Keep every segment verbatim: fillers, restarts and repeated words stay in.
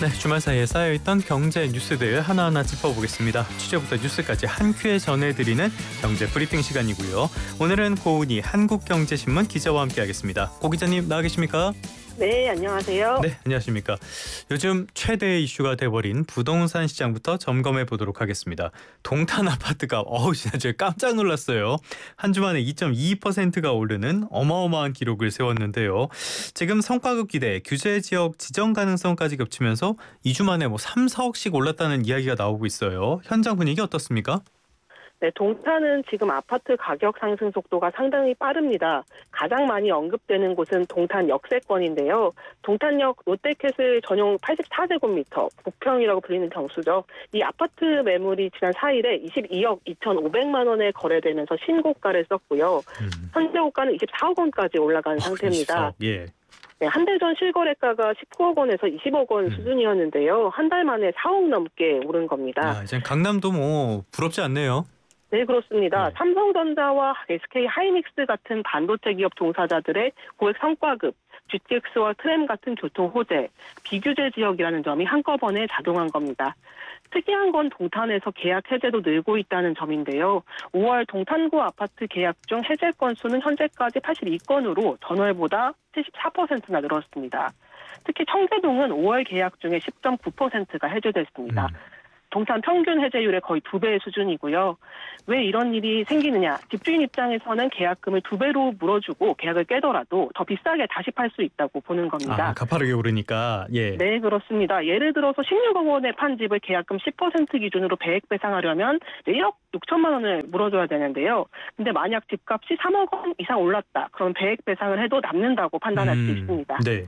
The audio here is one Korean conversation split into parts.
네, 주말 사이에 쌓여있던 경제 뉴스들 하나하나 짚어보겠습니다. 취재부터 뉴스까지 한 큐에 전해드리는 경제 브리핑 시간이고요. 오늘은 고은희 한국경제신문 기자와 함께하겠습니다. 고 기자님 나와 계십니까? 네, 안녕하세요. 네, 안녕하십니까. 요즘 최대 이슈가 돼버린 부동산 시장부터 점검해 보도록 하겠습니다. 동탄 아파트가 어우 진짜 깜짝 놀랐어요. 한 주 만에 이 점 이 퍼센트가 오르는 어마어마한 기록을 세웠는데요. 지금 성과급 기대, 규제 지역 지정 가능성까지 겹치면서 이 주 만에 뭐 삼, 사억씩 올랐다는 이야기가 나오고 있어요. 현장 분위기 어떻습니까? 네, 동탄은 지금 아파트 가격 상승 속도가 상당히 빠릅니다. 가장 많이 언급되는 곳은 동탄 역세권인데요. 동탄역 롯데캐슬 전용 팔십사 제곱미터, 북평이라고 불리는 경수죠. 이 아파트 매물이 지난 사 일에 이십이억 이천오백만 원에 거래되면서 신고가를 썼고요. 음. 현재 고가는 이십사억 원까지 올라간 어, 상태입니다. 이십사억, 예. 네, 한 달 전 실거래가가 십구억 원에서 이십억 원 음. 수준이었는데요. 한 달 만에 사억 넘게 오른 겁니다. 야, 이제 강남도 뭐 부럽지 않네요. 네, 그렇습니다. 네. 삼성전자와 에스케이하이닉스 같은 반도체 기업 종사자들의 고액 성과급, 지티엑스와 트램 같은 교통 호재, 비규제 지역이라는 점이 한꺼번에 작용한 겁니다. 특이한 건 동탄에서 계약 해제도 늘고 있다는 점인데요. 오월 동탄구 아파트 계약 중 해제 건수는 현재까지 팔십이 건으로 전월보다 칠십사 퍼센트나 늘었습니다. 특히 청계동은 오월 계약 중에 십 점 구 퍼센트가 해제됐습니다. 음. 동탄 평균 해제율의 거의 두 배의 수준이고요. 왜 이런 일이 생기느냐? 집주인 입장에서는 계약금을 두 배로 물어주고 계약을 깨더라도 더 비싸게 다시 팔 수 있다고 보는 겁니다. 아, 가파르게 오르니까. 예. 네, 그렇습니다. 예를 들어서 십육억 원에 판 집을 계약금 십 퍼센트 기준으로 배액 배상하려면 일억 육천만 원을 물어줘야 되는데요. 근데 만약 집값이 삼억 원 이상 올랐다. 그럼 배액 배상을 해도 남는다고 판단할 음, 수 있습니다. 네.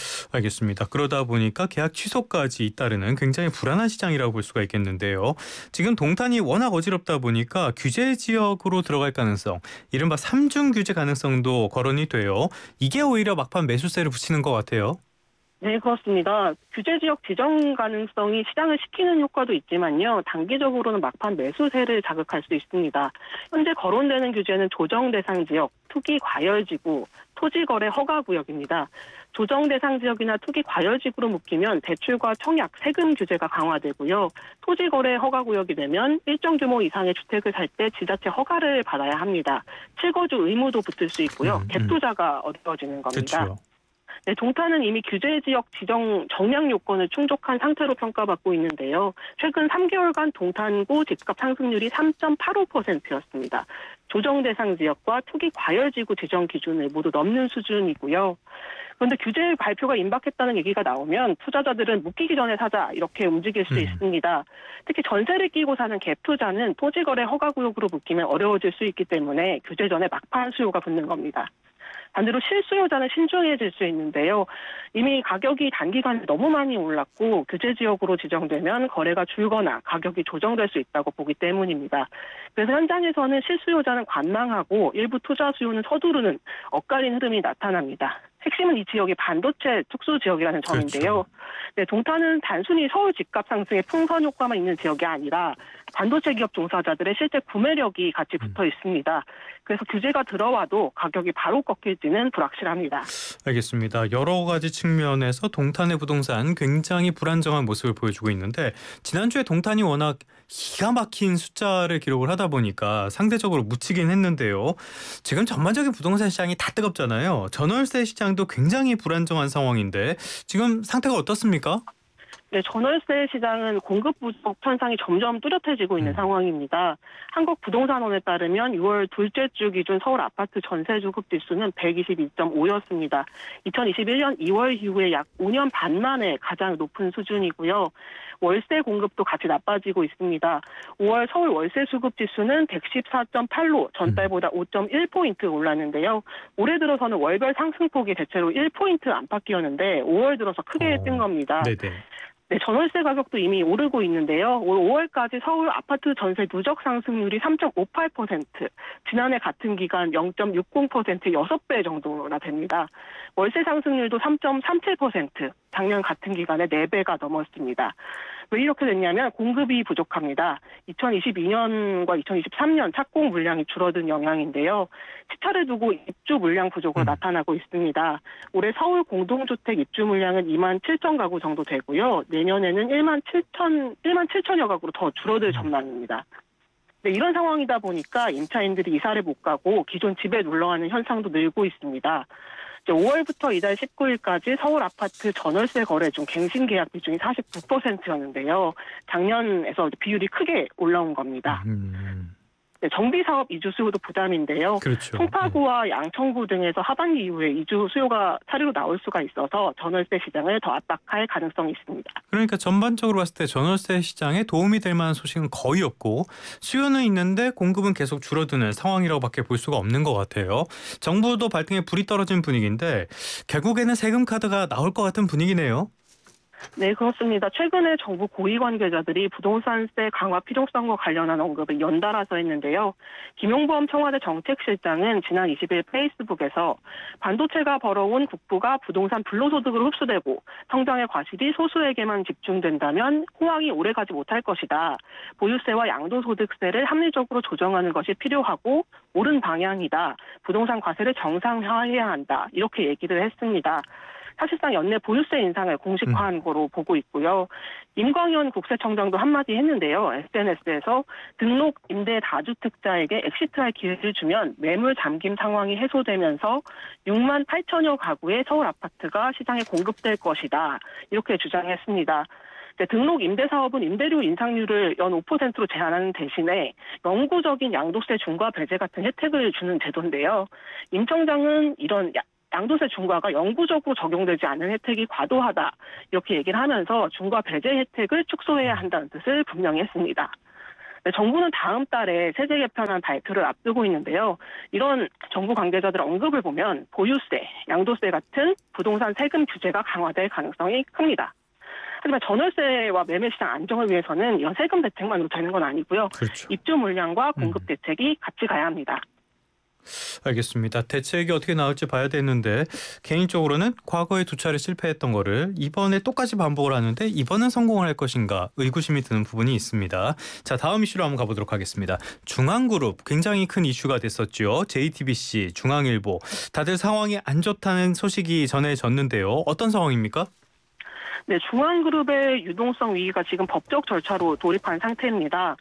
알겠습니다. 그러다 보니까 계약 취소까지 잇따르는 굉장히 불안한 시장이라고 볼 수가 있겠는데요. 지금 동탄이 워낙 어지럽다 보니까 규제 지역으로 들어갈 가능성, 이른바 삼중 규제 가능성도 거론이 돼요. 이게 오히려 막판 매수세를 붙이는 것 같아요. 네, 그렇습니다. 규제 지역 지정 가능성이 시장을 식히는 효과도 있지만요. 단기적으로는 막판 매수세를 자극할 수 있습니다. 현재 거론되는 규제는 조정 대상 지역, 투기 과열 지구, 토지 거래 허가 구역입니다. 조정 대상 지역이나 투기 과열 지구로 묶이면 대출과 청약, 세금 규제가 강화되고요. 토지 거래 허가 구역이 되면 일정 규모 이상의 주택을 살 때 지자체 허가를 받아야 합니다. 실거주 의무도 붙을 수 있고요. 음, 갭 투자가 어려워지는 겁니다. 그렇죠. 네, 동탄은 이미 규제 지역 지정 정량 요건을 충족한 상태로 평가받고 있는데요. 최근 삼 개월간 동탄구 집값 상승률이 삼 점 팔오 퍼센트였습니다. 조정 대상 지역과 투기 과열 지구 지정 기준을 모두 넘는 수준이고요. 그런데 규제 발표가 임박했다는 얘기가 나오면 투자자들은 묶이기 전에 사자 이렇게 움직일 수 음. 있습니다. 특히 전세를 끼고 사는 갭 투자는 토지 거래 허가 구역으로 묶이면 어려워질 수 있기 때문에 규제 전에 막판 수요가 붙는 겁니다. 반대로 실수요자는 신중해질 수 있는데요. 이미 가격이 단기간에 너무 많이 올랐고 규제 지역으로 지정되면 거래가 줄거나 가격이 조정될 수 있다고 보기 때문입니다. 그래서 현장에서는 실수요자는 관망하고 일부 투자 수요는 서두르는 엇갈린 흐름이 나타납니다. 핵심은 이 지역이 반도체 특수 지역이라는 점인데요. 그렇죠. 네, 동탄은 단순히 서울 집값 상승의 풍선 효과만 있는 지역이 아니라 반도체 기업 종사자들의 실제 구매력이 같이 붙어 있습니다. 그래서 규제가 들어와도 가격이 바로 꺾일지는 불확실합니다. 알겠습니다. 여러 가지 측면에서 동탄의 부동산 굉장히 불안정한 모습을 보여주고 있는데 지난주에 동탄이 워낙 기가 막힌 숫자를 기록을 하다 보니까 상대적으로 묻히긴 했는데요. 지금 전반적인 부동산 시장이 다 뜨겁잖아요. 전월세 시장도 굉장히 불안정한 상황인데 지금 상태가 어떻습니까? 네, 전월세 시장은 공급 부족 현상이 점점 뚜렷해지고 있는 음. 상황입니다. 한국부동산원에 따르면 유월 둘째 주 기준 서울 아파트 전세 주급 지수는 백이십이 점 오였습니다. 이천이십일 년 이월 이후에 약 오 년 반 만에 가장 높은 수준이고요. 월세 공급도 같이 나빠지고 있습니다. 오월 서울 월세 수급 지수는 백십사 점 팔로 전달보다 오 점 일 포인트 올랐는데요. 올해 들어서는 월별 상승폭이 대체로 일 포인트 안팎이었는데 오월 들어서 크게 어, 뜬 겁니다. 네네. 네, 전월세 가격도 이미 오르고 있는데요. 올 오월까지 서울 아파트 전세 누적 상승률이 삼 점 오팔 퍼센트, 지난해 같은 기간 영 점 육공 퍼센트, 여섯 배 정도나 됩니다. 월세 상승률도 삼 점 삼칠 퍼센트, 작년 같은 기간에 네 배가 넘었습니다. 왜 이렇게 됐냐면 공급이 부족합니다. 이천이십이 년과 이천이십삼 년 착공 물량이 줄어든 영향인데요. 시차를 두고 입주 물량 부족으로 음. 나타나고 있습니다. 올해 서울 공동주택 입주 물량은 이만 칠천 가구 정도 되고요. 내년에는 일만 칠천, 일만 칠천여 가구로 더 줄어들 전망입니다. 네, 이런 상황이다 보니까 임차인들이 이사를 못 가고 기존 집에 놀러가는 현상도 늘고 있습니다. 오월부터 이달 십구 일까지 서울 아파트 전월세 거래 중 갱신 계약 비중이 사십구 퍼센트였는데요. 작년에서 비율이 크게 올라온 겁니다. 음. 네, 정비사업 이주 수요도 부담인데요. 그렇죠. 송파구와 양천구 등에서 하반기 이후에 이주 수요가 차례로 나올 수가 있어서 전월세 시장을 더 압박할 가능성이 있습니다. 그러니까 전반적으로 봤을 때 전월세 시장에 도움이 될 만한 소식은 거의 없고 수요는 있는데 공급은 계속 줄어드는 상황이라고밖에 볼 수가 없는 것 같아요. 정부도 발등에 불이 떨어진 분위기인데 결국에는 세금 카드가 나올 것 같은 분위기네요. 네, 그렇습니다. 최근에 정부 고위 관계자들이 부동산세 강화 필요성과 관련한 언급을 연달아서 했는데요. 김용범 청와대 정책실장은 지난 이십 일 페이스북에서 반도체가 벌어온 국부가 부동산 불로소득으로 흡수되고 성장의 과실이 소수에게만 집중된다면 호황이 오래가지 못할 것이다. 보유세와 양도소득세를 합리적으로 조정하는 것이 필요하고 옳은 방향이다. 부동산 과세를 정상화해야 한다. 이렇게 얘기를 했습니다. 사실상 연내 보유세 인상을 공식화한 음. 거로 보고 있고요. 임광현 국세청장도 한마디 했는데요. 에스엔에스에서 등록 임대 다주택자에게 엑시트할 기회를 주면 매물 잠김 상황이 해소되면서 육만 팔천여 가구의 서울 아파트가 시장에 공급될 것이다. 이렇게 주장했습니다. 등록 임대사업은 임대료 인상률을 연 오 퍼센트로 제한하는 대신에 영구적인 양도세 중과 배제 같은 혜택을 주는 제도인데요. 임 청장은 이런 양도세 중과가 영구적으로 적용되지 않는 혜택이 과도하다 이렇게 얘기를 하면서 중과 배제 혜택을 축소해야 한다는 뜻을 분명히 했습니다. 네, 정부는 다음 달에 세제 개편안 발표를 앞두고 있는데요. 이런 정부 관계자들 언급을 보면 보유세, 양도세 같은 부동산 세금 규제가 강화될 가능성이 큽니다. 하지만 전월세와 매매시장 안정을 위해서는 이런 세금 대책만으로 되는 건 아니고요. 그렇죠. 입주 물량과 공급 대책이 같이 가야 합니다. 알겠습니다. 대책이 어떻게 나올지 봐야 되는데 개인적으로는 과거에 두 차례 실패했던 거를 이번에 똑같이 반복을 하는데 이번은 성공을 할 것인가 의구심이 드는 부분이 있습니다. 자, 다음 이슈로 한번 가보도록 하겠습니다. 중앙그룹 굉장히 큰 이슈가 됐었죠. 제이티비씨, 중앙일보 다들 상황이 안 좋다는 소식이 전해졌는데요. 어떤 상황입니까? 네, 중앙그룹의 유동성 위기가 지금 법적 절차로 돌입한 상태입니다.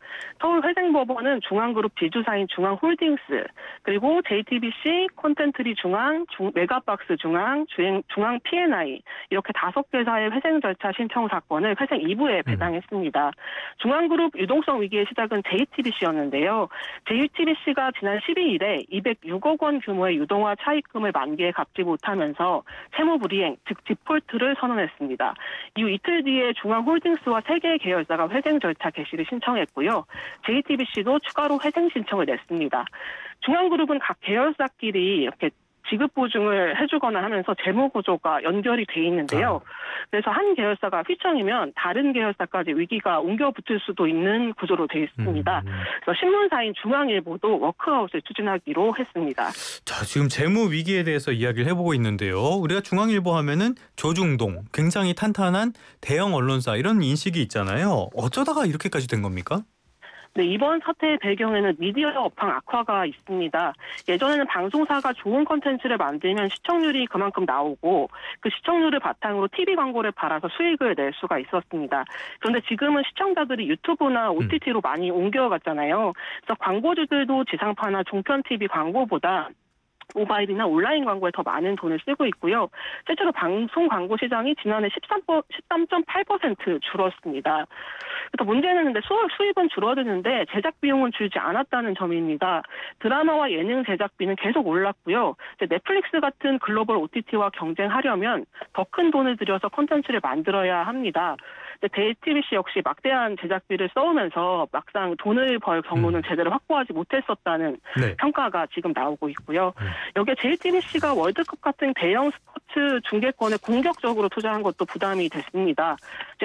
서울회생법원은 중앙그룹 지주사인 중앙홀딩스, 그리고 제이티비씨, 콘텐트리 중앙, 중, 메가박스 중앙, 주행, 중앙 피앤아이 이렇게 다섯 개사의 회생 절차 신청 사건을 회생 이 부에 배당했습니다. 음. 중앙그룹 유동성 위기의 시작은 제이티비씨였는데요. 제이티비씨가 지난 십이 일에 이백육억 원 규모의 유동화 차입금을 만기에 갚지 못하면서 채무불이행, 즉 디폴트를 선언했습니다. 이후 이틀 뒤에 중앙홀딩스와 세 개의 계열사가 회생 절차 개시를 신청했고요. 제이티비씨도 추가로 회생 신청을 냈습니다. 중앙그룹은 각 계열사끼리 이렇게 지급 보증을 해주거나 하면서 재무 구조가 연결이 돼 있는데요. 그래서 한 계열사가 휘청이면 다른 계열사까지 위기가 옮겨 붙을 수도 있는 구조로 돼 있습니다. 음. 그래서 신문사인 중앙일보도 워크아웃을 추진하기로 했습니다. 자, 지금 재무 위기에 대해서 이야기를 해보고 있는데요. 우리가 중앙일보 하면은 조중동, 굉장히 탄탄한 대형 언론사 이런 인식이 있잖아요. 어쩌다가 이렇게까지 된 겁니까? 네, 이번 사태의 배경에는 미디어 업황 악화가 있습니다. 예전에는 방송사가 좋은 콘텐츠를 만들면 시청률이 그만큼 나오고 그 시청률을 바탕으로 티비 광고를 팔아서 수익을 낼 수가 있었습니다. 그런데 지금은 시청자들이 유튜브나 오티티로 음. 많이 옮겨갔잖아요. 그래서 광고주들도 지상파나 종편 티비 광고보다 모바일이나 온라인 광고에 더 많은 돈을 쓰고 있고요. 실제로 방송 광고 시장이 지난해 십삼 점 팔 퍼센트 줄었습니다. 그래서 문제는 근데 수입은 줄어드는데 제작 비용은 줄지 않았다는 점입니다. 드라마와 예능 제작비는 계속 올랐고요. 넷플릭스 같은 글로벌 오티티와 경쟁하려면 더 큰 돈을 들여서 콘텐츠를 만들어야 합니다. 제이티비씨 역시 막대한 제작비를 써오면서 막상 돈을 벌 경로는 음. 제대로 확보하지 못했었다는 네. 평가가 지금 나오고 있고요. 음. 여기에 제이티비씨가 월드컵 같은 대형 스포츠 중계권에 공격적으로 투자한 것도 부담이 됐습니다.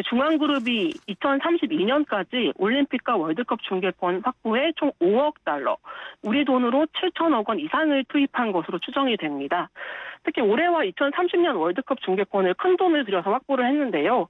중앙그룹이 이천삼십이 년까지 올림픽과 월드컵 중계권 확보에 총 오억 달러, 우리 돈으로 칠천억 원 이상을 투입한 것으로 추정이 됩니다. 특히 올해와 이천삼십 년 월드컵 중계권을 큰 돈을 들여서 확보를 했는데요.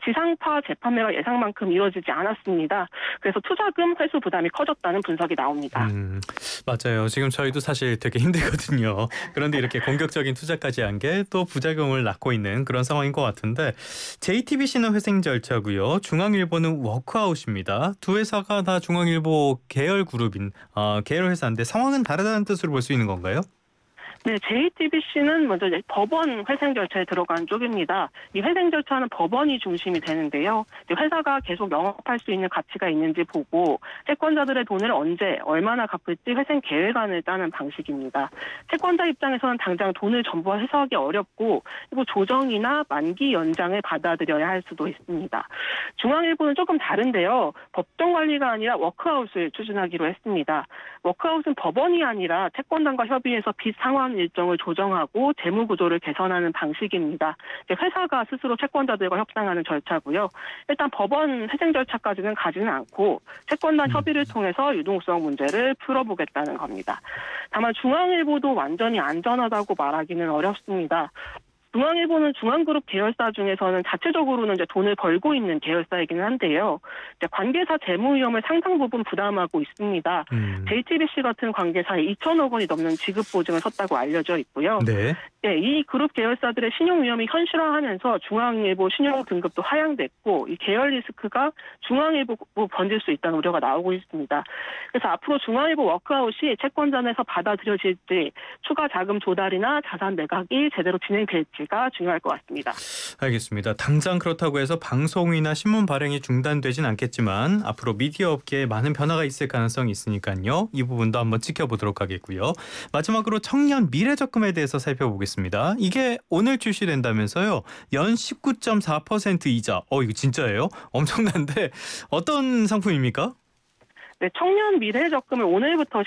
지상파 재판매가 예상만큼 이뤄지지 않았습니다. 그래서 투자금 회수 부담이 커졌다는 분석이 나옵니다. 음, 맞아요. 지금 저희도 사실 되게 힘들거든요. 그런데 이렇게 공격적인 투자까지 한 게 또 부작용을 낳고 있는 그런 상황인 것 같은데 제이티비씨는 회생 절차고요. 중앙일보는 워크아웃입니다. 두 회사가 다 중앙일보 계열 그룹인 어, 계열 회사인데 상황은 다르다는 뜻으로 볼 수 있는 건가요? 네, 제이티비씨는 먼저 이제 법원 회생 절차에 들어간 쪽입니다. 이 회생 절차는 법원이 중심이 되는데요. 회사가 계속 영업할 수 있는 가치가 있는지 보고 채권자들의 돈을 언제 얼마나 갚을지 회생 계획안을 짜는 방식입니다. 채권자 입장에서는 당장 돈을 전부 회수하기 어렵고 그리고 조정이나 만기 연장을 받아들여야 할 수도 있습니다. 중앙일보는 조금 다른데요. 법정 관리가 아니라 워크아웃을 추진하기로 했습니다. 워크아웃은 법원이 아니라 채권단과 협의해서 빚 상환 일정을 조정하고 재무 구조를 개선하는 방식입니다. 회사가 스스로 채권자들과 협상하는 절차고요. 일단 법원 회생 절차까지는 가지는 않고 채권단 협의를 통해서 유동성 문제를 풀어보겠다는 겁니다. 다만 중앙일보도 완전히 안전하다고 말하기는 어렵습니다. 중앙일보는 중앙그룹 계열사 중에서는 자체적으로는 이제 돈을 벌고 있는 계열사이기는 한데요. 이제 관계사 재무 위험을 상당 부분 부담하고 있습니다. 음. 제이티비씨 같은 관계사에 이천억 원이 넘는 지급 보증을 섰다고 알려져 있고요. 네. 네, 이 그룹 계열사들의 신용 위험이 현실화하면서 중앙일보 신용 등급도 하향됐고 이 계열 리스크가 중앙일보로 번질 수 있다는 우려가 나오고 있습니다. 그래서 앞으로 중앙일보 워크아웃이 채권단에서 받아들여질지 추가 자금 조달이나 자산 매각이 제대로 진행될지가 중요할 것 같습니다. 알겠습니다. 당장 그렇다고 해서 방송이나 신문 발행이 중단되진 않겠지만 앞으로 미디어 업계에 많은 변화가 있을 가능성이 있으니까요. 이 부분도 한번 지켜보도록 하겠고요. 마지막으로 청년 미래적금에 대해서 살펴보겠습니다. 이게 오늘 출시된다면서요. 연 십구 점 사 퍼센트 이자. 어 이거 진짜예요? 엄청난데 어떤 상품입니까? 네, 청년 미래적금을 오늘부터